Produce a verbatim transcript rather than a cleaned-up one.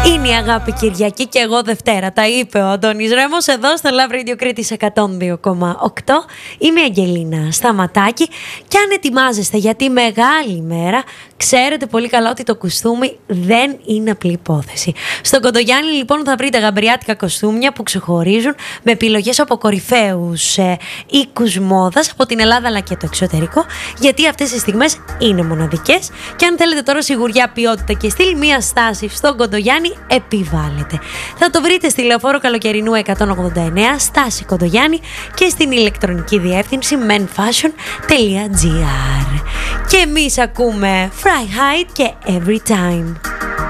Είναι η Αγάπη Κυριακή και εγώ Δευτέρα. Τα είπε ο Αντώνης Ρέμος εδώ στο Love Radio Κρήτης εκατόν δύο κόμμα οκτώ. Είμαι η Αγγελίνα Σταματάκη και αν ετοιμάζεστε για τη μεγάλη μέρα, ξέρετε πολύ καλά ότι το κουστούμι δεν είναι απλή υπόθεση. Στον Κοντογιάννη λοιπόν θα βρείτε γαμπριάτικα κοστούμια που ξεχωρίζουν με επιλογές από κορυφαίους ε, οίκους μόδας από την Ελλάδα αλλά και το εξωτερικό, γιατί αυτές τις στιγμές είναι μοναδικές και αν θέλετε τώρα σιγουριά, ποιότητα και στυλ, μία στάση στον Κοντογιάννη επιβάλλεται. Θα το βρείτε στη Λεωφόρο Καλοκαιρινού εκατόν ογδόντα εννέα, στάση Κοντογιάννη, και στην ηλεκτρονική διεύθυνση menfashion τελεία gr. Και εμείς ακούμε Fry High και Every Time.